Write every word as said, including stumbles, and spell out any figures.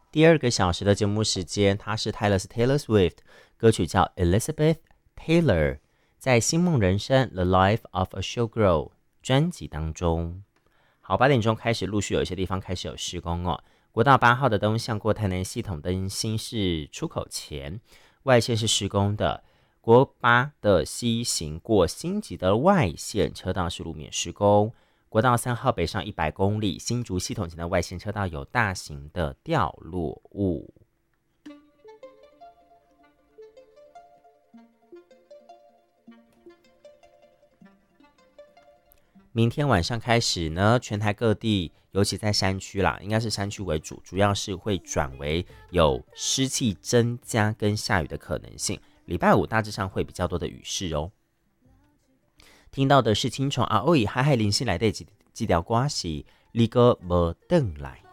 第二个小时的节目时间，它是泰勒斯 Taylor Swift， 歌曲叫 Elizabeth Taylor， 在星梦人生 The Life of a Showgirl 专辑当中。好，八点钟开始陆续有一些地方开始有施工哦。国道八号的东向过台南系统灯新市出口前，外线是施工的。国八的西行过新集的外线车道是路面施工。国道三号北上一百公里，新竹系统前的外线车道有大型的掉落物。明天晚上开始呢，全台各地，尤其在山区啦，应该是山区为主，主要是会转为有湿气增加跟下雨的可能性。礼拜五大致上会比较多的雨势哦。听到的是青虫阿欧以嗨嗨零星来的几几条瓜是你个无等来。